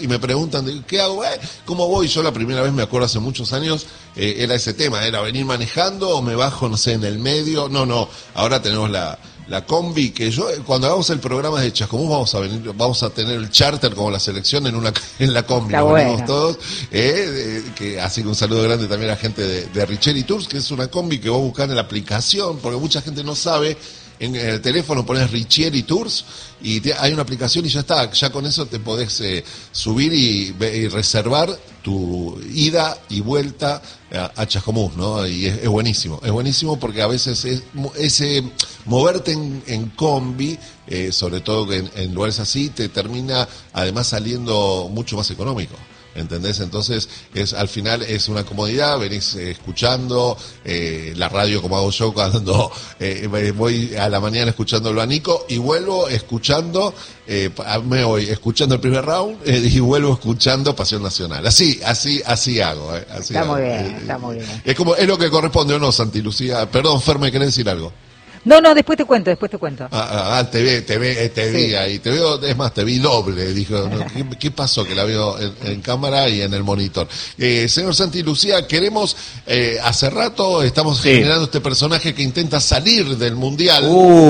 y me preguntan, ¿qué hago? ¿Cómo voy? Yo la primera vez, me acuerdo hace muchos años, era ese tema, era venir manejando o me bajo, no sé, en el medio. No, ahora tenemos la combi, que yo, cuando hagamos el programa de Chascomús, vamos a tener el charter como la selección en la combi. Nos venimos todos, así que un saludo grande también a la gente de Richeri Tours, que es una combi que vos buscás en la aplicación, porque mucha gente no sabe. En el teléfono pones Richeri Tours y hay una aplicación y ya está. Ya con eso te podés subir y reservar tu ida y vuelta a Chascomús, ¿no? Y es buenísimo. Es buenísimo porque a veces ese moverte en combi, sobre todo en lugares así, te termina además saliendo mucho más económico. ¿Entendés? Entonces, al final es una comodidad, venís escuchando la radio como hago yo cuando voy a la mañana escuchándolo a Nico y vuelvo escuchando, me voy escuchando el primer round y vuelvo escuchando Pasión Nacional. Así hago. Así está hago. Muy bien, está muy bien. Es lo que corresponde, ¿o no, Santi Lucía? Perdón, Fer, ¿me querés decir algo? No, después te cuento. Te vi ahí, te veo, es más, te vi doble, dijo, ¿no? ¿Qué pasó? Que la veo en cámara y en el monitor. Señor Santi Lucía, queremos, hace rato estamos generando este personaje que intenta salir del Mundial,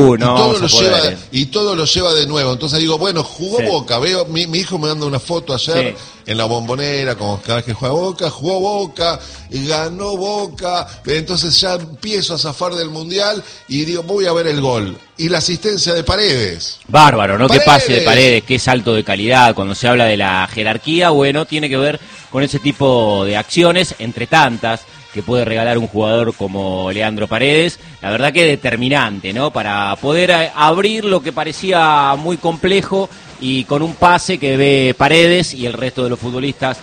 y todo lo lleva de nuevo. Entonces digo, bueno, jugó Boca, veo, mi hijo me manda una foto ayer, en la Bombonera, como cada vez que juega Boca, jugó Boca, ganó Boca, entonces ya empiezo a zafar del Mundial y digo, voy a ver el gol. Y la asistencia de Paredes. Bárbaro, ¿no? Qué pase de Paredes, qué salto de calidad. Cuando se habla de la jerarquía, bueno, tiene que ver con ese tipo de acciones, entre tantas, que puede regalar un jugador como Leandro Paredes. La verdad que determinante, ¿no? Para poder abrir lo que parecía muy complejo y con un pase que ve Paredes y el resto de los futbolistas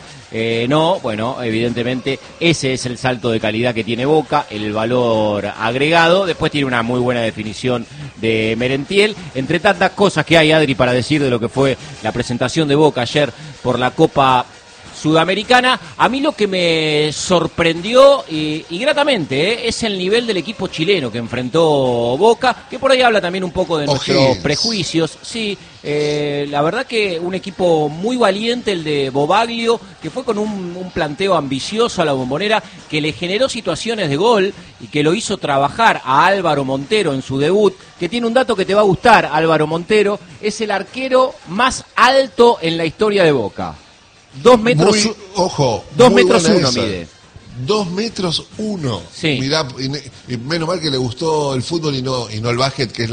no. Bueno, evidentemente ese es el salto de calidad que tiene Boca, el valor agregado. Después tiene una muy buena definición de Merentiel. Entre tantas cosas que hay, Adri, para decir de lo que fue la presentación de Boca ayer por la Copa Sudamericana, a mí lo que me sorprendió y gratamente es el nivel del equipo chileno que enfrentó Boca, que por ahí habla también un poco de nuestros prejuicios. Sí, la verdad que un equipo muy valiente, el de Bobaglio, que fue con un planteo ambicioso a la Bombonera, que le generó situaciones de gol y que lo hizo trabajar a Álvaro Montero en su debut, que tiene un dato que te va a gustar. Álvaro Montero es el arquero más alto en la historia de Boca. 2 metros. Ojo. 2 metros 1 mide. 2 metros 1. Sí. Mirá, y menos mal que le gustó el fútbol y no el básquet, que es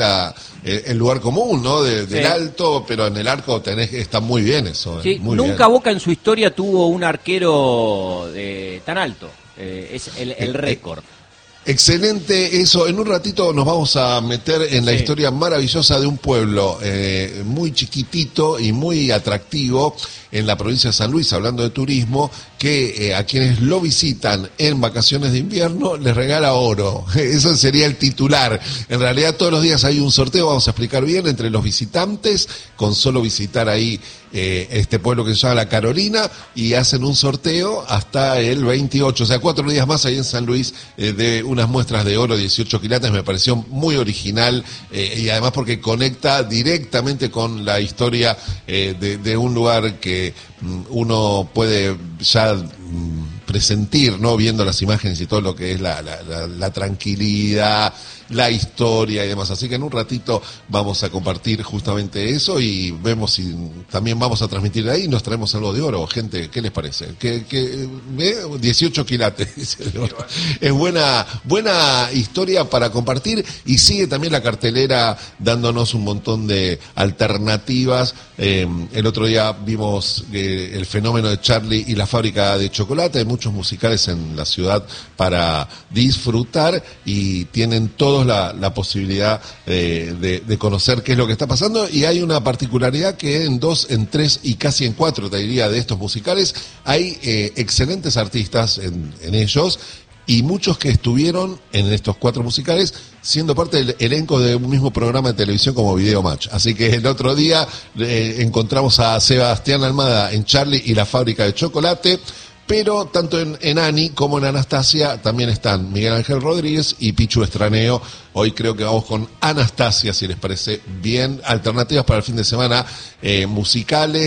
el lugar común, ¿no? Del alto, pero en el arco está muy bien eso. Sí, muy nunca bien. Boca en su historia tuvo un arquero tan alto. Es el récord. Excelente eso. En un ratito nos vamos a meter en la historia maravillosa de un pueblo muy chiquitito y muy atractivo en la provincia de San Luis, hablando de turismo, que a quienes lo visitan en vacaciones de invierno les regala oro. Eso sería el titular. En realidad todos los días hay un sorteo, vamos a explicar bien, entre los visitantes, con solo visitar ahí este pueblo que se llama La Carolina, y hacen un sorteo hasta el 28, o sea, 4 días más ahí en San Luis, de unas muestras de oro 18 quilates. Me pareció muy original, y además porque conecta directamente con la historia de un lugar que uno puede ya presentir, ¿no? Viendo las imágenes y todo lo que es la tranquilidad, la historia y demás. Así que en un ratito vamos a compartir justamente eso y vemos si también vamos a transmitir de ahí y nos traemos algo de oro. Gente, ¿qué les parece? Que 18 quilates de oro. Es buena historia para compartir, y sigue también la cartelera dándonos un montón de alternativas. El otro día vimos el fenómeno de Charlie y la fábrica de chocolate. Hay muchos musicales en la ciudad para disfrutar y tienen todos la posibilidad de conocer qué es lo que está pasando. Y hay una particularidad que en 2, en 3 y casi en 4, te diría, de estos musicales hay excelentes artistas en ellos, y muchos que estuvieron en estos 4 musicales siendo parte del elenco de un mismo programa de televisión como Video Match. Así que el otro día encontramos a Sebastián Almada en Charlie y la fábrica de chocolate, pero tanto en Ani como en Anastasia también están Miguel Ángel Rodríguez y Pichu Estraneo. Hoy creo que vamos con Anastasia, si les parece bien. Alternativas para el fin de semana, musicales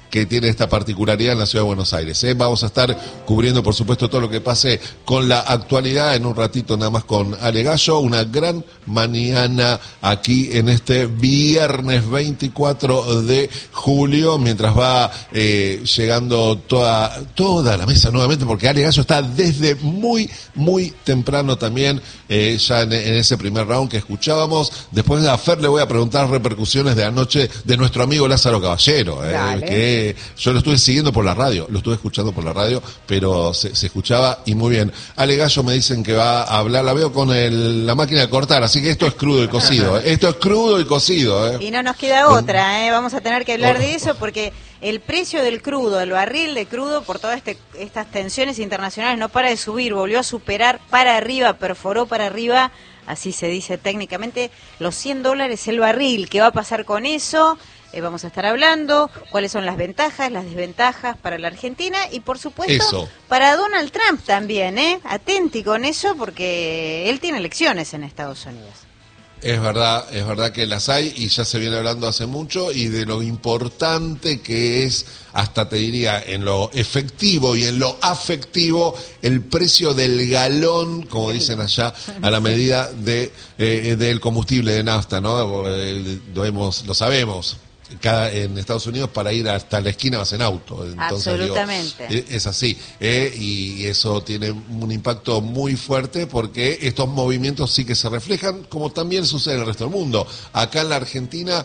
que tiene esta particularidad en la ciudad de Buenos Aires. Vamos a estar cubriendo, por supuesto, todo lo que pase con la actualidad en un ratito nada más con Ale Gallo. Una gran mañana aquí en este viernes 24 de julio, mientras va llegando toda la mesa nuevamente, porque Ale Gallo está desde muy temprano también, ya en ese primer round que escuchábamos. Después a Fer le voy a preguntar repercusiones de anoche de nuestro amigo Lázaro Caballero, que yo lo estuve siguiendo por la radio, lo estuve escuchando por la radio, pero se escuchaba y muy bien. Ale Gallo me dicen que va a hablar, la veo con la máquina de cortar, así que esto es crudo y cocido, esto es crudo y cocido. Y no nos queda otra, vamos a tener que hablar de eso porque el precio del crudo, el barril de crudo, por todas estas tensiones internacionales, no para de subir, volvió a superar para arriba, perforó para arriba, así se dice técnicamente, los $100 el barril. ¿Qué va a pasar con eso? Vamos a estar hablando, cuáles son las ventajas, las desventajas para la Argentina y, por supuesto, para Donald Trump también, atenti con eso porque él tiene elecciones en Estados Unidos. Es verdad que las hay y ya se viene hablando hace mucho, y de lo importante que es, hasta te diría, en lo efectivo y en lo afectivo, el precio del galón, como dicen allá, a la medida del combustible de nafta, ¿no? Lo sabemos. En Estados Unidos para ir hasta la esquina vas en auto. Entonces, absolutamente. Es así. Y eso tiene un impacto muy fuerte porque estos movimientos sí que se reflejan, como también sucede en el resto del mundo. Acá en la Argentina,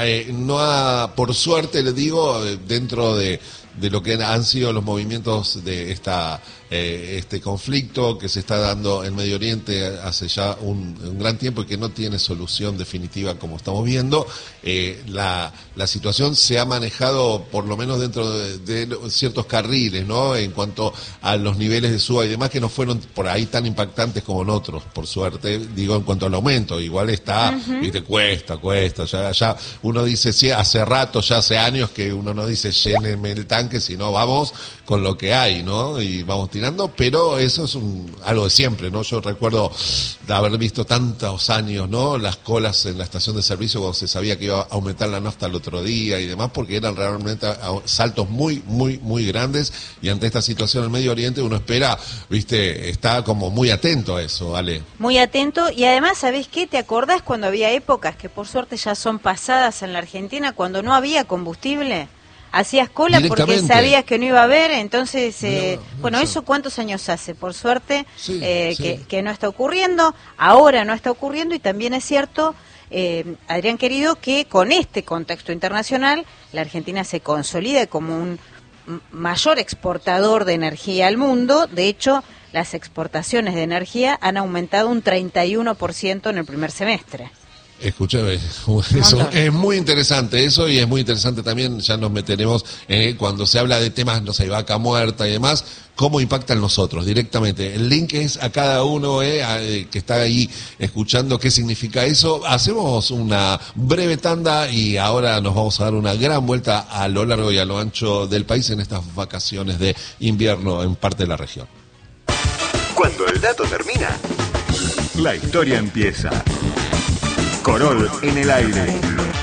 por suerte, le digo, dentro de lo que han sido los movimientos de este conflicto que se está dando en Medio Oriente hace ya un gran tiempo y que no tiene solución definitiva, como estamos viendo. La situación se ha manejado por lo menos dentro de ciertos carriles, ¿no? En cuanto a los niveles de suba y demás, que no fueron por ahí tan impactantes como en otros, por suerte, digo, en cuanto al aumento. Igual está, viste, cuesta, ya uno dice, sí, hace rato, ya hace años que uno no dice llénenme el tanque, sino vamos con lo que hay, ¿no? Y vamos tirando, pero eso es algo de siempre, ¿no? Yo recuerdo de haber visto tantos años, ¿no? Las colas en la estación de servicio cuando se sabía que iba a aumentar la nafta el otro día y demás, porque eran realmente saltos muy grandes, y ante esta situación en el Medio Oriente uno espera, viste, está como muy atento a eso, ¿vale? Muy atento, y además, ¿sabés qué? ¿Te acordás cuando había épocas que por suerte ya son pasadas en la Argentina, cuando no había combustible? Hacías cola porque sabías que no iba a haber, entonces, eso ¿cuántos años hace? Por suerte, que no está ocurriendo, ahora no está ocurriendo, y también es cierto, Adrián querido, que con este contexto internacional, la Argentina se consolida como un mayor exportador de energía al mundo. De hecho, las exportaciones de energía han aumentado un 31% en el primer semestre. Escúchame, eso es muy interesante eso, y es muy interesante también, ya nos meteremos cuando se habla de temas, no sé, vaca muerta y demás, cómo impactan nosotros directamente. El link es a cada uno que está ahí escuchando qué significa eso. Hacemos una breve tanda y ahora nos vamos a dar una gran vuelta a lo largo y a lo ancho del país en estas vacaciones de invierno en parte de la región. Cuando el dato termina, la historia empieza. Corol en el aire.